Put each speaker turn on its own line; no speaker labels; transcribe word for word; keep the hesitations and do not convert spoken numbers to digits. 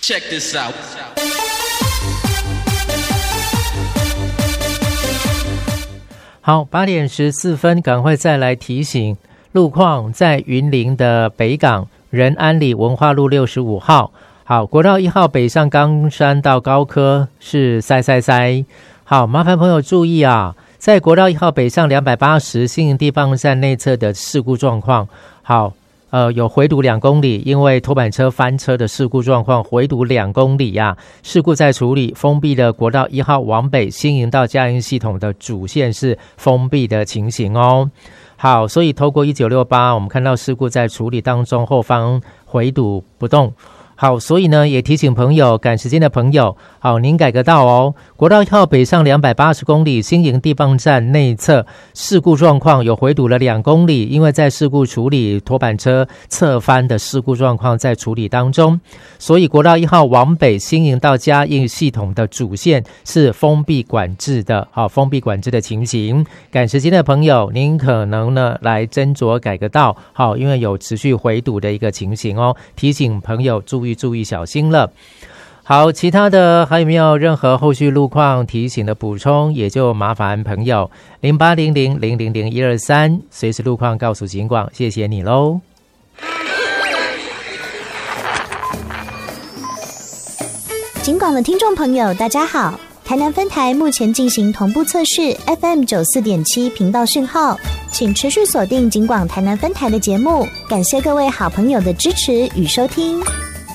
Check this out.
好，八点十四分，赶快再来提醒路况，在云林的北港仁安里文化路六十五号。好，国道一号北上冈山到高科是塞塞塞。好，麻烦朋友注意啊，在国道一号北上两百八十新营地磅站内侧的事故状况。好。呃，有回堵两公里，因为拖板车翻车的事故状况，回堵两公里呀、啊。事故在处理，封闭的国道一号往北新营到嘉义系统的主线是封闭的情形哦。好，所以透过一九六八，我们看到事故在处理当中，后方回堵不动。好，所以呢，也提醒朋友，赶时间的朋友，好，您改个道哦。国道一号北上两百八十公里，新营地磅站内侧事故状况有回堵了两公里，因为在事故处理拖板车侧翻的事故状况在处理当中，所以国道一号往北新营到嘉义系统的主线是封闭管制的，好，封闭管制的情形。赶时间的朋友，您可能呢来斟酌改个道，好，因为有持续回堵的一个情形哦，提醒朋友注意。注意小心了。好，其他的还有没有任何后续路况提醒的补充，也就麻烦朋友零八零零零零零一二三随时路况告诉警广，谢谢你喽。
警广的听众朋友大家好，台南分台目前进行同步测试 F M 九四点七 频道讯号，请持续锁定警广台南分台的节目，感谢各位好朋友的支持与收听。